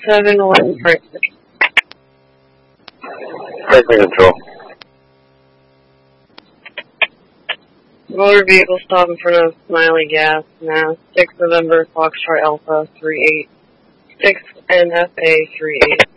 7-1 Franklin. Franklin Control. Motor vehicle stop in front of Smiley Gas, Mass. 6 November, Foxtrot Alpha 38. 6 NFA 38.